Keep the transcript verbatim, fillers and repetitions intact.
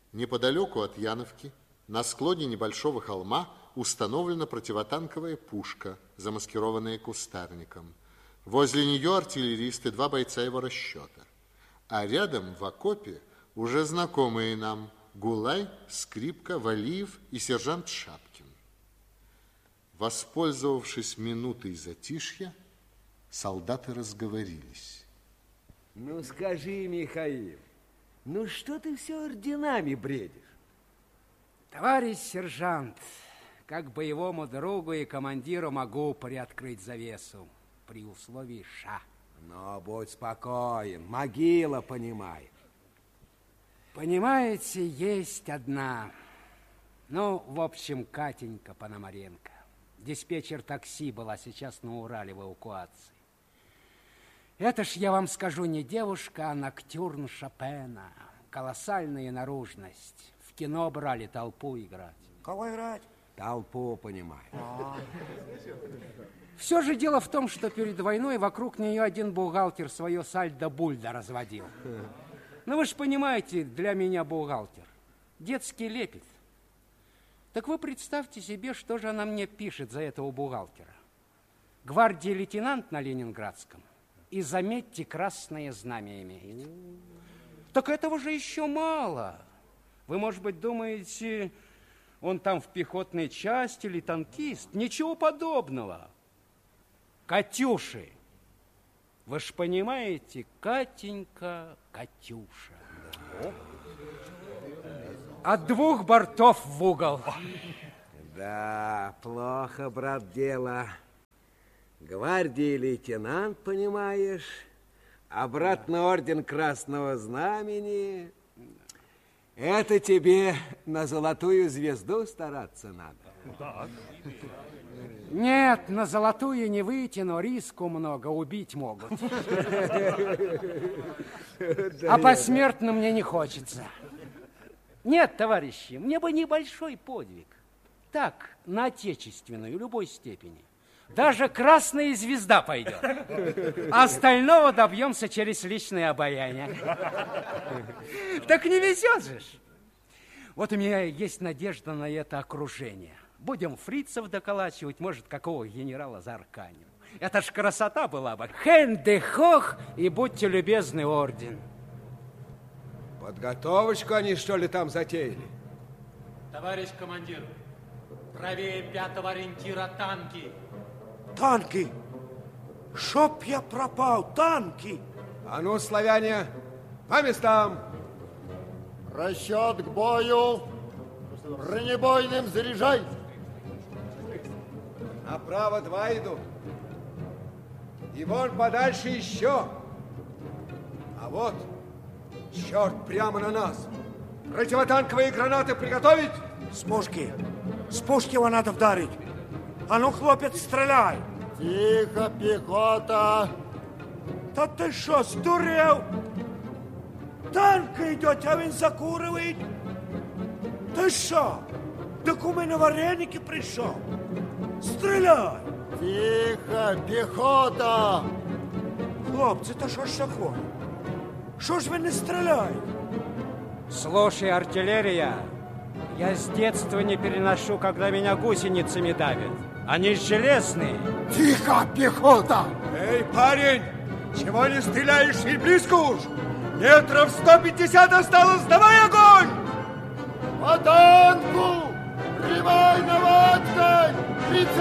Неподалеку от Яновки, на склоне небольшого холма, установлена противотанковая пушка, замаскированная кустарником. Возле нее артиллерист и два бойца его расчета. А рядом в окопе уже знакомые нам Гулай, Скрипка, Валиев и сержант Шапкин. Воспользовавшись минутой затишья, солдаты разговорились. Ну, скажи, Михаил, ну что ты все орденами бредишь? Товарищ сержант, как боевому другу и командиру могу приоткрыть завесу при условии ша. Но будь спокоен, могила понимает. Понимаете, есть одна. Ну, в общем, Катенька Пономаренко. Диспетчер такси была сейчас на Урале в эвакуации. Это ж, я вам скажу, не девушка, а ноктюрн Шопена. Колоссальная наружность. В кино брали толпу играть. Кого играть? Толпу, понимаю. Все же дело в том, что перед войной вокруг нее один бухгалтер свое сальдо-бульдо разводил. Ну, вы же понимаете, для меня бухгалтер. Детский лепет. Так вы представьте себе, что же она мне пишет за этого бухгалтера. Гвардии лейтенант на Ленинградском. И, заметьте, красное знамя имеет. Так этого же еще мало. Вы, может быть, думаете, он там в пехотной части или танкист? Ничего подобного. Катюши. Вы ж понимаете, Катенька, Катюша. Да. От двух бортов в угол. Да, плохо, брат, дело. Гвардии лейтенант, понимаешь, обратно орден Красного Знамени. Это тебе на золотую звезду стараться надо. Да. Нет, на золотую не выйти, но риску много, убить могут. А посмертно мне не хочется. Нет, товарищи, мне бы небольшой подвиг. Так, на отечественную, любой степени. Даже красная звезда пойдет. Остального добьемся через личное обаяние. Так не везет же. Вот у меня есть надежда на это окружение. Будем фрицев доколачивать, может, какого генерала заарканим. Это ж красота была бы. Хен-де-хох, и будьте любезны, орден. Подготовочку они, что ли, там затеяли? Товарищ командир, правее пятого ориентира танки. Танки! Чтоб я пропал, танки! А ну, славяне, по местам! Расчет к бою! Бронебойным заряжай! Направо два идут. И вон подальше еще. А вот, черт, прямо на нас. Противотанковые гранаты приготовить? С пушки. С пушки его надо вдарить. А ну, хлопец, стреляй! Тихо, пехота! Та ты что, сдурел? Танк идет, а він закуривает. Ты что? Так у меня вареники пришел. Стреляй! Тихо, пехота! Хлопцы, это что ж такое? Что ж вы не стреляете? Слушай, артиллерия, я с детства не переношу, когда меня гусеницами давят. Они железные. Тихо, пехота! Эй, парень, чего не стреляешь и близко уж? Метров сто пятьдесят осталось, давай огонь! По танку! Прямой наводкой!